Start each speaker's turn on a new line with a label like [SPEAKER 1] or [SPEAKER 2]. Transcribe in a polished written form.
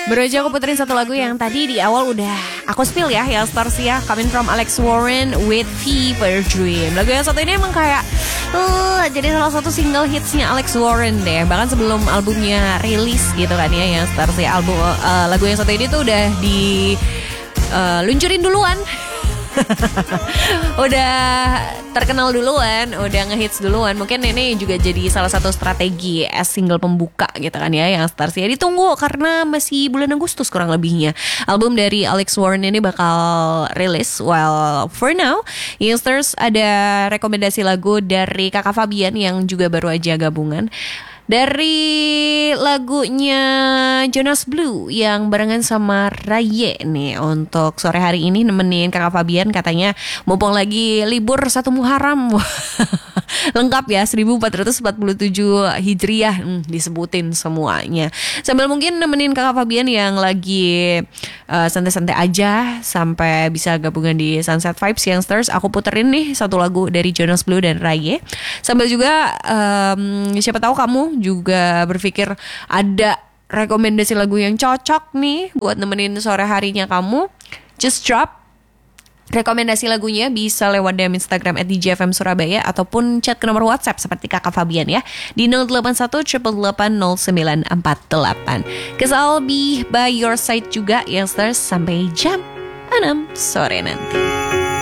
[SPEAKER 1] Baru aja aku puterin satu lagu yang tadi di awal udah aku spill ya, Youngsters ya, Coming From Alex Warren with Fever Dream. Lagu yang satu ini emang kayak jadi salah satu single hitsnya Alex Warren deh. Bahkan sebelum albumnya rilis gitu kan ya, Youngsters ya, lagu yang satu ini tuh udah luncurin duluan. Udah terkenal duluan, udah ngehits duluan. Mungkin ini juga jadi salah satu strategi as single pembuka gitu kan ya, yang Stars ya. Ditunggu karena masih bulan Agustus kurang lebihnya album dari Alex Warren ini bakal rilis. Well, for now yang Stars ada rekomendasi lagu dari Kakak Fabian yang juga baru aja gabungan. Dari lagunya Jonas Blue yang barengan sama Raye nih untuk sore hari ini nemenin Kakak Fabian, katanya mumpung lagi libur 1 Muharram. Lengkap ya, 1447 Hijriah disebutin semuanya. Sambil mungkin nemenin Kakak Fabian yang lagi santai-santai aja sampai bisa gabungan di Sunset Vibes Youngsters, aku puterin nih satu lagu dari Jonas Blue dan Raye. Sambil juga siapa tahu kamu juga berpikir ada rekomendasi lagu yang cocok nih buat nemenin sore harinya kamu, just drop rekomendasi lagunya bisa lewat DM Instagram @djfm Surabaya ataupun chat ke nomor WhatsApp seperti Kakak Fabian ya di 081880948. Cause I'll be by your side juga Youngsters sampai jam 6 sore nanti.